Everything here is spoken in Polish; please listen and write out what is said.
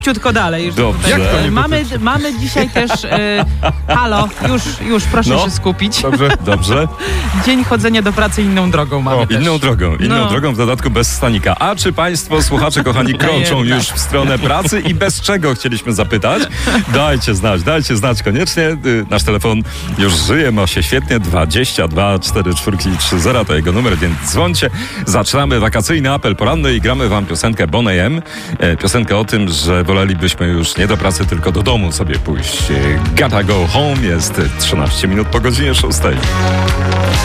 ciutko dalej. Już Dobrze. tutaj. Jak to nie Mamy dzisiaj też... halo, już proszę się skupić. Dobrze. Dzień chodzenia do pracy inną drogą mamy też. Inną drogą, w dodatku bez stanika. A czy państwo, słuchacze kochani, kroczą już w stronę pracy i bez czego chcieliśmy zapytać? Dajcie znać koniecznie. Nasz telefon już żyje, ma się świetnie. 22 44 30 to jego numer, więc dzwońcie. Zaczynamy wakacyjny apel poranny i gramy wam piosenkę Boney M. Piosenkę o tym, że wolelibyśmy już nie do pracy, tylko do domu sobie pójść. Gotta go home, jest 13 minut po godzinie 6.